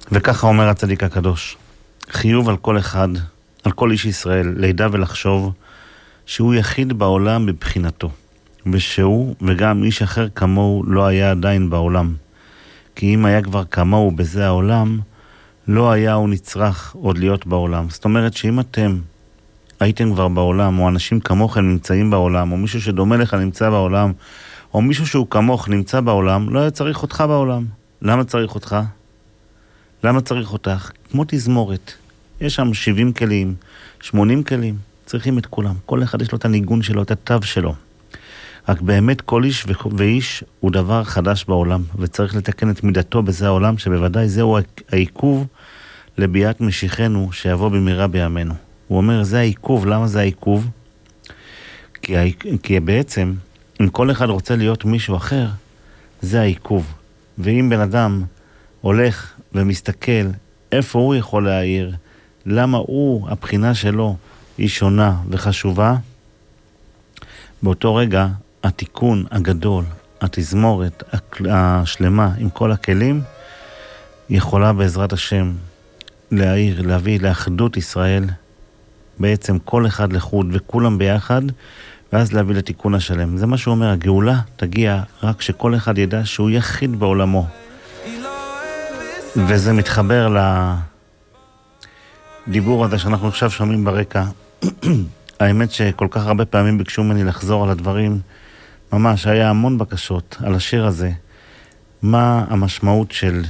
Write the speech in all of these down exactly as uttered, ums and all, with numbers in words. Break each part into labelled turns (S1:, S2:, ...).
S1: וככה אומר הצדיק הקדוש, חיוב על כל אחד, על כל איש ישראל, לידע ולחשוב שהוא יחיד בעולם בבחינתו, ושהוא וגם איש אחר כמוהו לא היה עדיין בעולם. כי אם היה כבר כמוהו בזה העולם, לא היה הוא נצרך עוד להיות בעולם. זאת אומרת שאם אתם הייתם כבר בעולם, או אנשים כמוכם נמצאים בעולם, או מישהו שדומה לך נמצא בעולם, או מישהו שהוא כמוך נמצא בעולם, לא היה צריך אותך בעולם. למה צריך אותך? למה צריך אותך? כמו תזמורת. יש שם שבעים כלים, שמונים כלים, צריכים את כולם. כל אחד יש לו את הניגון שלו, את התו שלו. רק באמת כל איש ואיש הוא דבר חדש בעולם, וצריך לתקן את מידתו בזה העולם, שבוודאי זהו העיכוב לביאת משיחנו שיבוא במהרה בימינו. הוא אומר, זה העיכוב. למה זה העיכוב? כי, כי בעצם, אם כל אחד רוצה להיות מישהו אחר, זה העיכוב. ואם בן אדם הולך ומסתכל איפה הוא יכול להעיר, למה הוא, הבחינה שלו, היא שונה וחשובה, באותו רגע התיקון הגדול, התזמורת השלמה עם כל הכלים, יכולה בעזרת השם להעיר, להביא לאחדות ישראל, בעצם כל אחד לחוד וכולם ביחד, ואז להביא לתיקון השלם. זה מה שהוא אומר, הגאולה תגיע רק שכל אחד ידע שהוא יחיד בעולמו. וזה מתחבר לדיבור הזה שאנחנו עכשיו שומעים ברקע. האמת שכל כך הרבה פעמים ביקשו ממני לחזור על הדברים, ממש היה המון בקשות על השיר הזה. מה המשמעות של,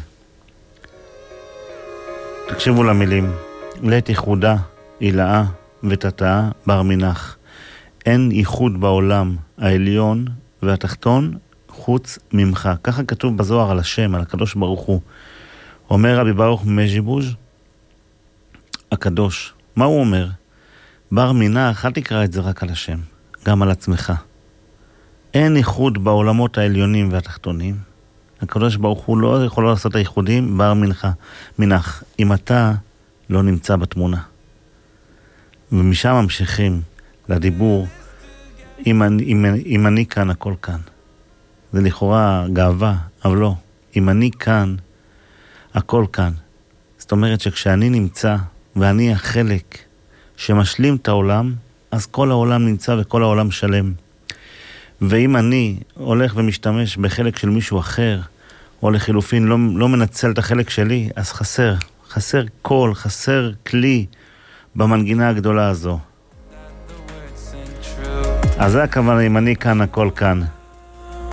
S1: תקשיבו למילים, לית ייחודה, הילאה ותתאה בר מינך. אין ייחוד בעולם העליון והתחתון חוץ ממך. ככה כתוב בזוהר על השם, על הקדוש ברוך הוא. אומר רבי ברוך מז'יבוז' הקדוש. מה הוא אומר? בר מינך, אל תקרא את זה רק על השם, גם על עצמך. אין ייחוד בעולמות העליונים והתחתונים. הקדוש ברוך הוא לא יכול לעשות הייחודים בר מינך, מינך, אם אתה לא נמצא בתמונה. ומשם ממשיכים לדיבור, אם אני, אם, אם אני כאן, הכל כאן. זה לכאורה גאווה, אבל לא. אם אני כאן, הכל כאן. זאת אומרת שכשאני נמצא, ואני החלק שמשלים את העולם, אז כל העולם נמצא וכל העולם שלם. ואם אני הולך ומשתמש בחלק של מישהו אחר, או לחילופין לא, לא מנצל את החלק שלי, אז חסר. חסר קול, חסר כלי במנגינה הגדולה הזו. אז זה הכוונה, אם אני כאן, הכל כאן.